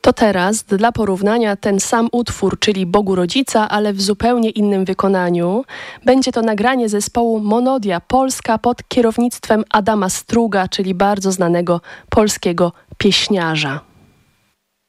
To teraz dla porównania ten sam utwór, czyli Bogu Rodzica, ale w zupełnie innym wykonaniu. Będzie to nagranie zespołu Monodia Polska pod kierownictwem Adama Struga, czyli bardzo znanego polskiego pieśniarza.